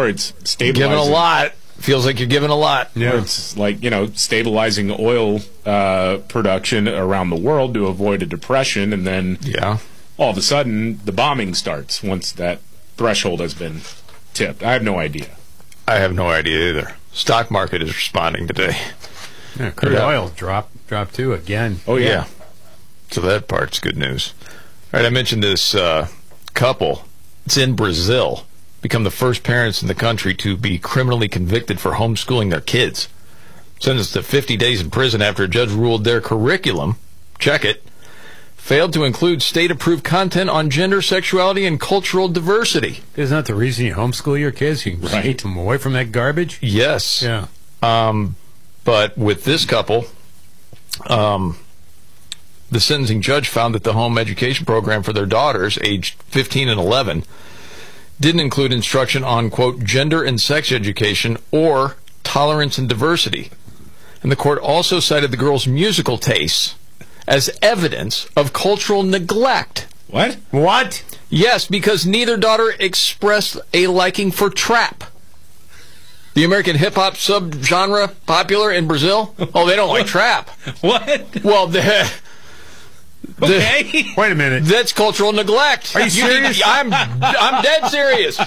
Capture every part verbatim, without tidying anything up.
or it's stabilizing. Giving a lot. Feels like you're giving a lot. Yeah. Or it's like, you know, stabilizing oil uh, production around the world to avoid a depression, and then yeah. all of a sudden the bombing starts once that threshold has been tipped. I have no idea. I have no idea either. Stock market is responding today. Yeah, crude yeah. oil drop, drop too again. Oh, yeah. yeah. So that part's good news. All right, I mentioned this uh, couple. It's in Brazil. Become the first parents in the country to be criminally convicted for homeschooling their kids. Sentenced to fifty days in prison after a judge ruled their curriculum, check it, failed to include state-approved content on gender, sexuality, and cultural diversity. Isn't that the reason you homeschool your kids? You can right. keep them away from that garbage? Yes. Yeah. Um, but with this couple, um, the sentencing judge found that the home education program for their daughters, aged fifteen and eleven, didn't include instruction on, quote, gender and sex education or tolerance and diversity. And the court also cited the girls' musical tastes as evidence of cultural neglect. What? What? Yes, because neither daughter expressed a liking for trap. The American hip-hop subgenre popular in Brazil? Oh, they don't like trap. What? Well, the... Okay. Wait a minute. That's cultural neglect. Are you serious? I'm I'm dead serious.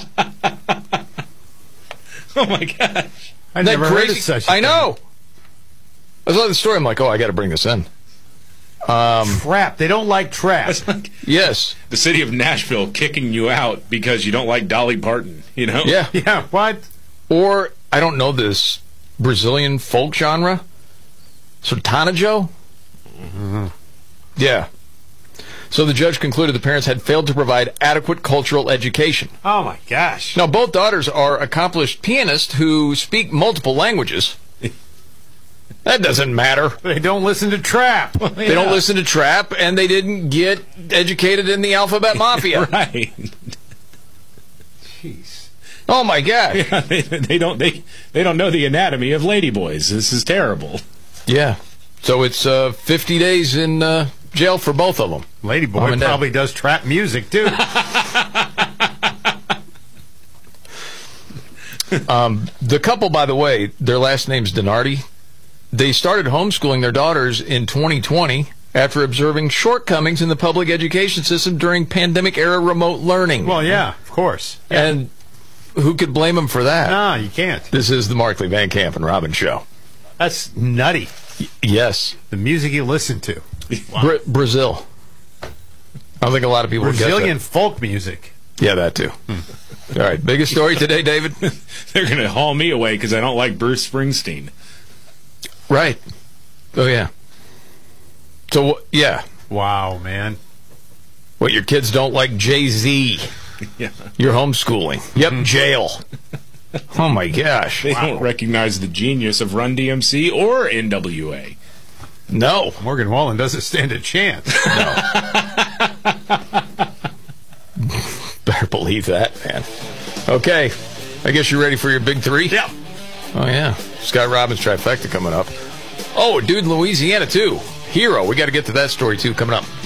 Oh my gosh! I never heard of such a I know. I saw the story. I'm like, oh, I got to bring this in. Um, trap. They don't like trap. Like yes. The city of Nashville kicking you out because you don't like Dolly Parton. You know? Yeah. Yeah. What? Or I don't know this Brazilian folk genre. Sertanejo. Mm-hmm. Yeah. So the judge concluded the parents had failed to provide adequate cultural education. Oh, my gosh. Now, both daughters are accomplished pianists who speak multiple languages. That doesn't matter. They don't listen to trap. Well, yeah. They don't listen to trap, and they didn't get educated in the alphabet mafia. Right. Jeez. Oh, my gosh. Yeah, they, they, don't, they, they don't know the anatomy of ladyboys. This is terrible. Yeah. So it's uh, fifty days in uh, jail for both of them. Ladyboy probably does trap music, too. um, the couple, by the way, their last name's Donardi. They started homeschooling their daughters in twenty twenty after observing shortcomings in the public education system during pandemic-era remote learning. Well, yeah, of course. Yeah. And who could blame them for that? No, you can't. This is the Markley, Van Camp, and Robin Show. That's nutty. Yes. The music you listen to. Wow. Bra- Brazil. I don't think a lot of people Brazilian get that. folk music. Yeah, that too. Hmm. All right. Biggest story today, David? They're going to haul me away because I don't like Bruce Springsteen. Right. Oh, yeah. So, yeah. Wow, man. What, your kids don't like Jay-Z? Yeah. You're homeschooling. Yep, jail. Oh, my gosh. They wow. don't recognize the genius of Run D M C or N W A. No. Morgan Wallen doesn't stand a chance. No. Better believe that, man. Okay. I guess you're ready for your big three? Yeah. Oh, yeah. Scott Robbins trifecta coming up. Oh, a dude in Louisiana, too. Hero. We got to get to that story, too, coming up.